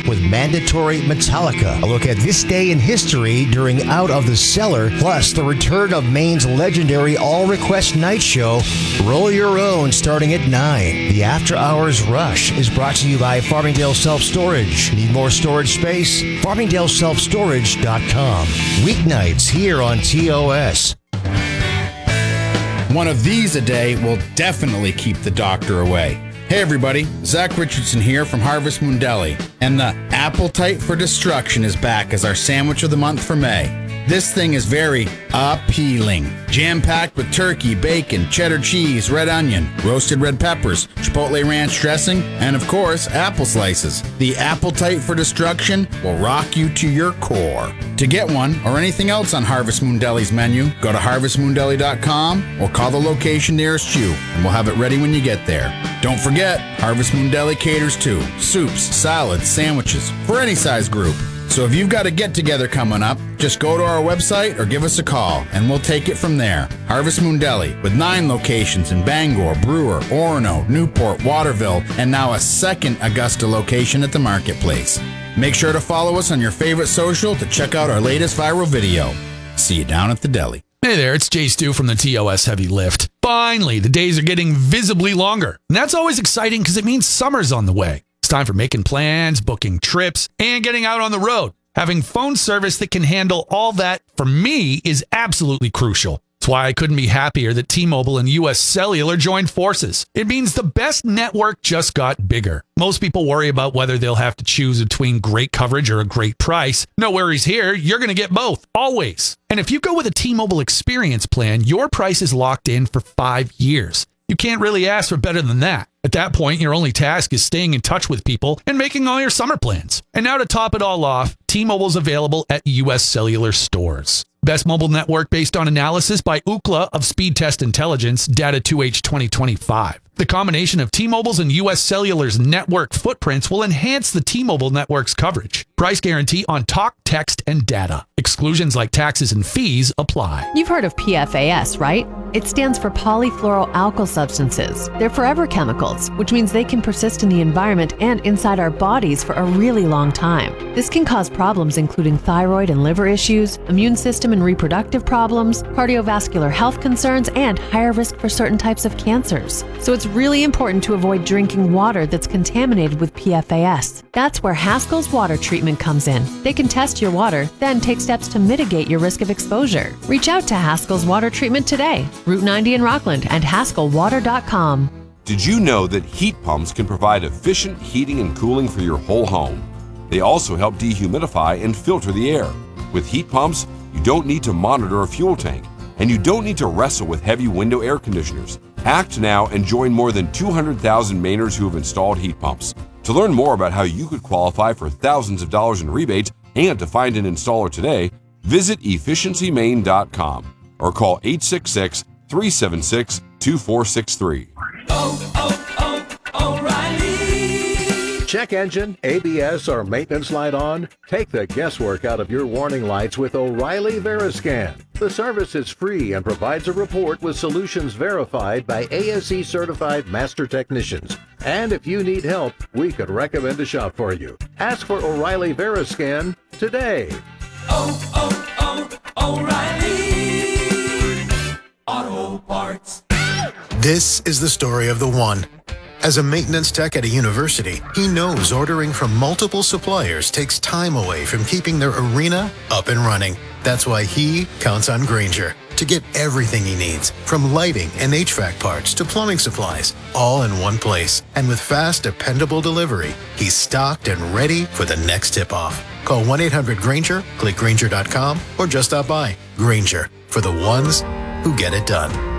with Mandatory Metallica. A look at this day in history during Out of the Cellar, plus the return of Maine's legendary all-request night show, Roll Your Own, starting at 9. The After Hours Rush is brought to you by Farmingdale Self-Storage. Need more storage space? FarmingdaleSelfStorage.com. Weeknights here on TOS. One of these a day will definitely keep the doctor away. Hey everybody, Zach Richardson here from Harvest Moon Deli, and the Appetite for Destruction is back as our sandwich of the month for May. This thing is very appealing. Jam-packed with turkey, bacon, cheddar cheese, red onion, roasted red peppers, chipotle ranch dressing, and of course, apple slices. The Appetite for Destruction will rock you to your core. To get one or anything else on Harvest Moon Deli's menu, go to harvestmoondeli.com or call the location nearest you, and we'll have it ready when you get there. Don't forget, Harvest Moon Deli caters to soups, salads, sandwiches, for any size group. So if you've got a get-together coming up, just go to our website or give us a call, and we'll take it from there. Harvest Moon Deli, with 9 locations in Bangor, Brewer, Orono, Newport, Waterville, and now a second Augusta location at the Marketplace. Make sure to follow us on your favorite social to check out our latest viral video. See you down at the deli. Hey there, it's Jay Stu from the TOS Heavy Lift. Finally, the days are getting visibly longer, and that's always exciting because it means summer's on the way. It's time for making plans, booking trips, and getting out on the road. Having phone service that can handle all that, for me, is absolutely crucial. That's why I couldn't be happier that T-Mobile and US Cellular joined forces. It means the best network just got bigger. Most people worry about whether they'll have to choose between great coverage or a great price. No worries here. You're going to get both, always. And if you go with a T-Mobile Experience plan, your price is locked in for 5 years. You can't really ask for better than that. At that point, your only task is staying in touch with people and making all your summer plans. And now to top it all off, T-Mobile's available at US Cellular stores. Best mobile network based on analysis by Ookla of Speed Test Intelligence, Data 2H 2025. The combination of T-Mobile's and US Cellular's network footprints will enhance the T-Mobile network's coverage. Price guarantee on talk, text, and data. Exclusions like taxes and fees apply. You've heard of PFAS, right? It stands for polyfluoroalkyl substances. They're forever chemicals, which means they can persist in the environment and inside our bodies for a really long time. This can cause problems including thyroid and liver issues, immune system and reproductive problems, cardiovascular health concerns, and higher risk for certain types of cancers. So it's really important to avoid drinking water that's contaminated with PFAS. That's where Haskell's Water Treatment comes in. They can test your water, then take steps to mitigate your risk of exposure. Reach out to Haskell's Water Treatment today. Route 90 in Rockland and haskellwater.com. Did you know that heat pumps can provide efficient heating and cooling for your whole home? They also help dehumidify and filter the air. With heat pumps, you don't need to monitor a fuel tank, and you don't need to wrestle with heavy window air conditioners. Act now and join more than 200,000 Mainers who have installed heat pumps. To learn more about how you could qualify for thousands of dollars in rebates and to find an installer today, visit efficiencymain.com or call 866-376-2463. O'Reilly. Check engine, ABS, or maintenance light on? Take the guesswork out of your warning lights with O'Reilly Veriscan. The service is free and provides a report with solutions verified by ASE certified master technicians. And if you need help, we could recommend a shop for you. Ask for O'Reilly Veriscan today. O'Reilly Auto Parts. This is the story of the one. As a maintenance tech at a university, he knows ordering from multiple suppliers takes time away from keeping their arena up and running. That's why he counts on Grainger to get everything he needs, from lighting and HVAC parts to plumbing supplies, all in one place. And with fast, dependable delivery, he's stocked and ready for the next tip-off. Call 1-800-GRAINGER, click Grainger.com, or just stop by. Grainger, for the ones who get it done.